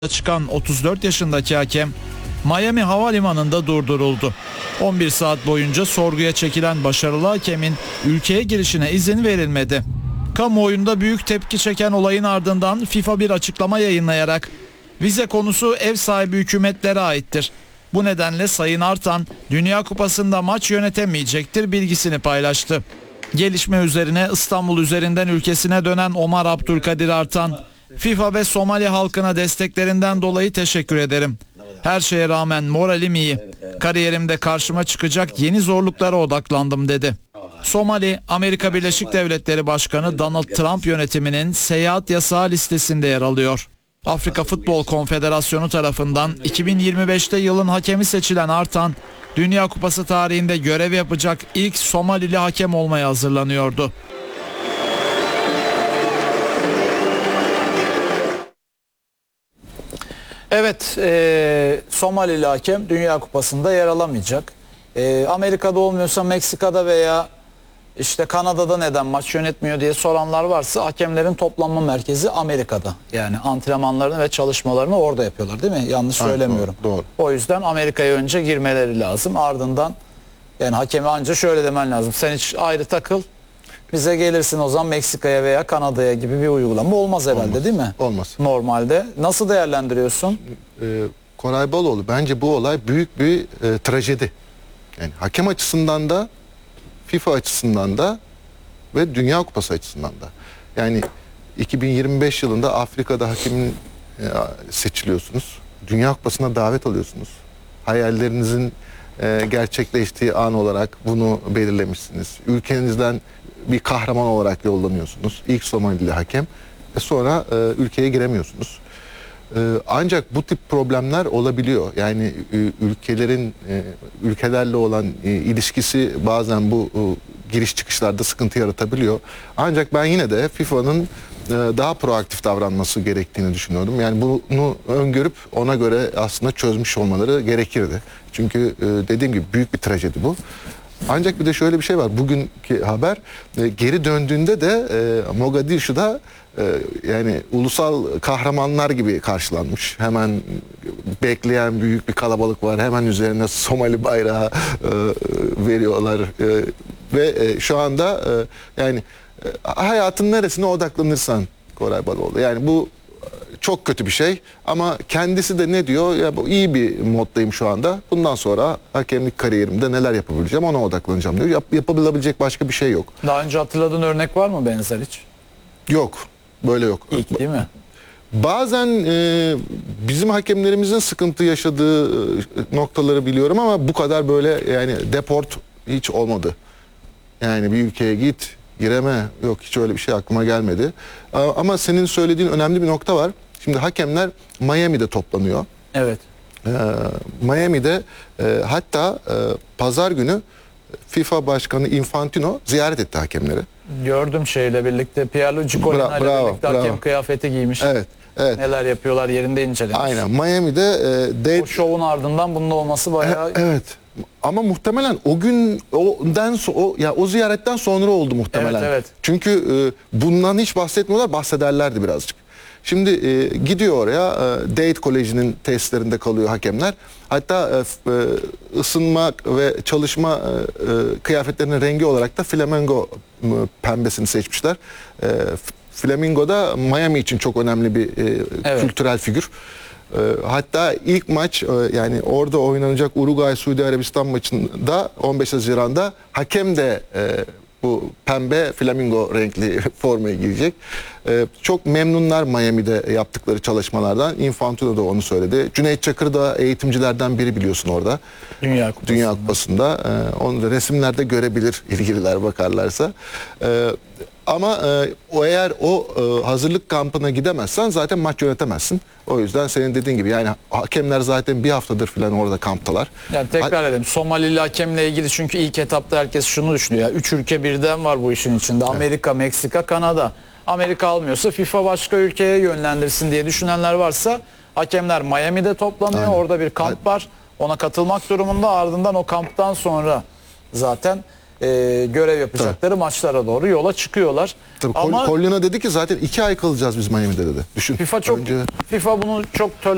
çıkan 34 yaşındaki hakem Miami Havalimanı'nda durduruldu. 11 saat boyunca sorguya çekilen başarılı hakemin ülkeye girişine izin verilmedi. Kamuoyunda büyük tepki çeken olayın ardından FIFA bir açıklama yayınlayarak vize konusu ev sahibi hükümetlere aittir. Bu nedenle Sayın Artan Dünya Kupası'nda maç yönetemeyecektir bilgisini paylaştı. Gelişme üzerine İstanbul üzerinden ülkesine dönen Omar Abdülkadir Artan, FIFA ve Somali halkına desteklerinden dolayı teşekkür ederim. Her şeye rağmen moralim iyi. Kariyerimde karşıma çıkacak yeni zorluklara odaklandım dedi. Somali, Amerika Birleşik Devletleri Başkanı Donald Trump yönetiminin seyahat yasağı listesinde yer alıyor. Afrika Futbol Konfederasyonu tarafından 2025'te yılın hakemi seçilen Artan, Dünya Kupası tarihinde görev yapacak ilk Somalili hakem olmaya hazırlanıyordu. Evet, Somalili hakem Dünya Kupası'nda yer alamayacak. Amerika'da olmuyorsa Meksika'da veya işte Kanada'da neden maç yönetmiyor diye soranlar varsa hakemlerin toplanma merkezi Amerika'da. Yani antrenmanlarını ve çalışmalarını orada yapıyorlar değil mi? Yanlış söylemiyorum. Doğru. O yüzden Amerika'ya önce girmeleri lazım. Ardından yani hakeme anca şöyle demen lazım. Sen hiç ayrı takıl. Bize gelirsin o zaman Meksika'ya veya Kanada'ya gibi bir uygulama olmaz herhalde Olmaz. değil mi? Olmaz. Normalde. Nasıl değerlendiriyorsun? Koray Baloğlu, bence bu olay büyük bir trajedi. Yani hakem açısından da, FIFA açısından da ve Dünya Kupası açısından da. Yani 2025 yılında Afrika'da hakemin seçiliyorsunuz. Dünya Kupası'na davet alıyorsunuz. Hayallerinizin gerçekleştiği an olarak bunu belirlemişsiniz. Ülkenizden bir kahraman olarak yollanıyorsunuz. İlk Somalili hakem. Sonra ülkeye giremiyorsunuz. Ancak bu tip problemler olabiliyor. Yani ülkelerle olan ilişkisi bazen bu giriş çıkışlarda sıkıntı yaratabiliyor. Ancak ben yine de FIFA'nın daha proaktif davranması gerektiğini düşünüyorum. Yani bunu öngörüp ona göre aslında çözmüş olmaları gerekirdi. Çünkü dediğim gibi büyük bir trajedi bu. Ancak bir de şöyle bir şey var. Bugünkü haber geri döndüğünde de Mogadishu'da yani ulusal kahramanlar gibi karşılanmış. Hemen bekleyen büyük bir kalabalık var. Hemen üzerine Somali bayrağı veriyorlar. Ve şu anda yani hayatın neresine odaklanırsan Koray Baloğlu. Yani bu çok kötü bir şey ama kendisi de ne diyor? Ya bu iyi bir moddayım şu anda. Bundan sonra hakemlik kariyerimde neler yapabileceğim ona odaklanacağım diyor. Yapabilecek başka bir şey yok. Daha önce hatırladığın örnek var mı benzer hiç? Yok. Böyle yok. İlk değil mi? Bazen bizim hakemlerimizin sıkıntı yaşadığı noktaları biliyorum ama bu kadar böyle yani deport hiç olmadı. Yani bir ülkeye git, gireme, yok hiç öyle bir şey aklıma gelmedi. Ama senin söylediğin önemli bir nokta var. Şimdi hakemler Miami'de toplanıyor. Evet. Miami'de hatta pazar günü FIFA Başkanı Infantino ziyaret etti hakemleri. Gördüm şeyle birlikte Pierluigi Collina ile birlikte hakem kıyafeti giymiş. Evet. Evet. Neler yapıyorlar yerinde incelemiş. Aynen. Miami'de o şovun ardından bunun olması bayağı evet. Ama muhtemelen o gün o ziyaretten sonra oldu muhtemelen. Evet, evet. Çünkü bundan hiç bahsetmiyorlar, bahsederlerdi birazcık. Şimdi gidiyor oraya, Dade Koleji'nin tesislerinde kalıyor hakemler. Hatta ısınma ve çalışma kıyafetlerinin rengi olarak da flamingo pembesini seçmişler. Flamingo da Miami için çok önemli bir evet. kültürel figür. Hatta ilk maç yani orada oynanacak Uruguay-Suudi Arabistan maçında 15 Haziran'da hakem de bu pembe flamingo renkli formayı giyecek. Çok memnunlar Miami'de yaptıkları çalışmalardan. Infantino da onu söyledi. Cüneyt Çakır da eğitimcilerden biri biliyorsun orada. Dünya Kupası'nda. Onu da resimlerde görebilir ilgililer bakarlarsa. Ama eğer o hazırlık kampına gidemezsen zaten maç yönetemezsin. O yüzden senin dediğin gibi yani hakemler zaten bir haftadır falan orada kamptalar. Yani tekrar edelim. Somalili hakemle ilgili çünkü ilk etapta herkes şunu düşünüyor. 3 ülke birden var bu işin içinde. Evet. Amerika, Meksika, Kanada. Amerika almıyorsa FIFA başka ülkeye yönlendirsin diye düşünenler varsa hakemler Miami'de toplanıyor. Aynen. Orada bir kamp var. Ona katılmak durumunda, ardından o kamptan sonra zaten görev yapacakları maçlara doğru yola çıkıyorlar. Tabii, ama Collina dedi ki zaten 2 ay kalacağız biz Miami'de dedi. Düşün. FIFA bunu çok